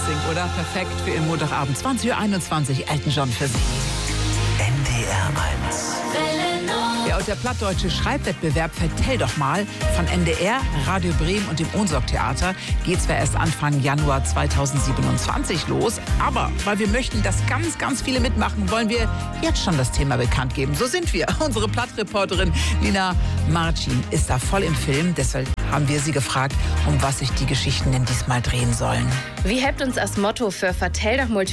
singt, oder? Perfekt für Ihren Montagabend. 20:21 Uhr, Elton John für Sie. NDR 1. Ja, und der plattdeutsche Schreibwettbewerb Vertell doch mal von NDR, Radio Bremen und dem Ohnsorg-Theater geht zwar erst Anfang Januar 2027 los, aber weil wir möchten, dass ganz, ganz viele mitmachen, wollen wir jetzt schon das Thema bekannt geben. So sind wir. Unsere Plattreporterin Lina Marcin ist da voll im Film, deshalb haben wir sie gefragt, um was sich die Geschichten denn diesmal drehen sollen. Wie habt uns als Motto für Vertell doch mal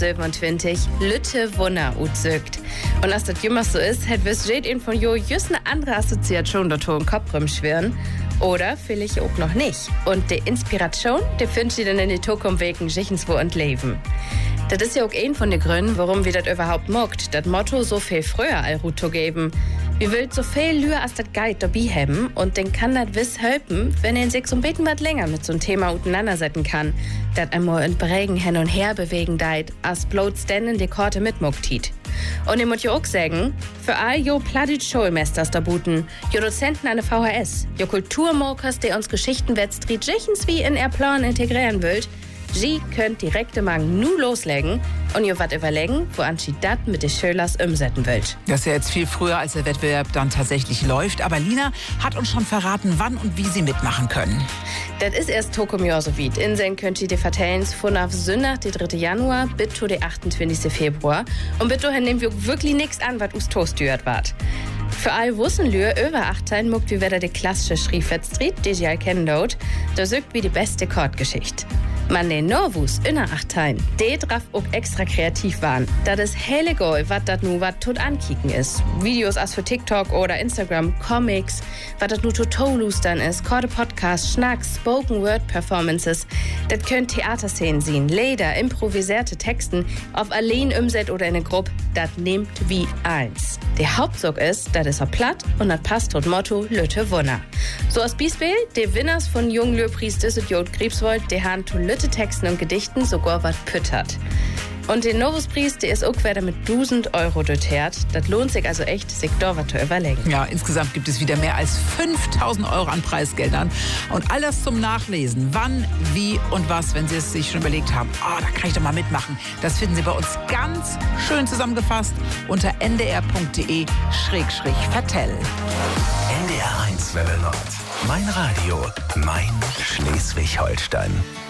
2027 Lütte Wunder utzögt. Und als das jemals so ist, hat wisst jeden von jo just eine andere Assoziation dazu im Kopf rumschwirren. Oder vielleicht auch noch nicht. Und die Inspiration, die findet ihr dann in die Zukunft wegen Schichenswo und Leben. Das ist ja auch ein von den Gründen, warum wir das überhaupt mogt, das Motto so viel früher Alruto geben. Wir wollen so viel Lühr als das Guide dabei haben und den kann das wiss helfen, wenn er sich so ein bisschen was länger mit so einem Thema auseinandersetzen kann, das einmal in Prägen hin und her bewegen deit, als bloß denn in die Korte mitmuckt hiet. Und ich muss ja auch sagen, für all jo plattit Schulmesters da buten, jo Dozenten an der VHS, jo Kulturmokers, die uns Geschichten wettstriet, wie in ihr Plan integrieren wollt, Sie könnt direkt morgen nu loslegen und ihr wat überlegen, woran sie das mit den Schülers umsetzen wollt. Das ist ja jetzt viel früher, als der Wettbewerb dann tatsächlich läuft. Aber Lina hat uns schon verraten, wann und wie Sie mitmachen können. Das ist erst Tokom Jahr so weit. Inseln könnt ihr die vertellen von auf Sonntag, den 3. Januar, bis zu den 28. Februar. Und bis dahin nehmen wir wirklich nichts an, was us Toaststeuert wart. Für all Wussenlühr über 8 Teilen muckt wie wieder die klassische Schriefettstreet, die Sie all kennen dort. Da sögt wie die beste Chordgeschichte. Man den Norwus in 8 Teilen, die drauf auch extra kreativ waren. Das ist helle Goal, was das nu wat tot ankicken ist. Videos als für TikTok oder Instagram, Comics, was das nu total lustern ist, Korte Podcasts, Schnacks, Spoken Word Performances. Das könnt Theaterszenen sehen, Lieder, improvisierte Texten, auf allein umset oder in eine Gruppe, das nehmt wie eins. Der Hauptzug ist, das ist auch platt und das passt tot Motto Lütte Wunder. So als Beispiel, die Winners von Junglöhrpreis Düsseldorf Krebswold, die haben to Lütte Texten und Gedichten sogar was püttert. Und den Novuspreis, der ist auch wieder mit 1.000 € dotiert. Das lohnt sich also echt, sich da was zu überlegen. Ja, insgesamt gibt es wieder mehr als 5.000 € an Preisgeldern. Und alles zum Nachlesen. Wann, wie und was, wenn Sie es sich schon überlegt haben. Da kann ich doch mal mitmachen. Das finden Sie bei uns ganz schön zusammengefasst unter ndr.de/vertell. NDR 1 Welle Nord. Mein Radio, mein Schleswig-Holstein.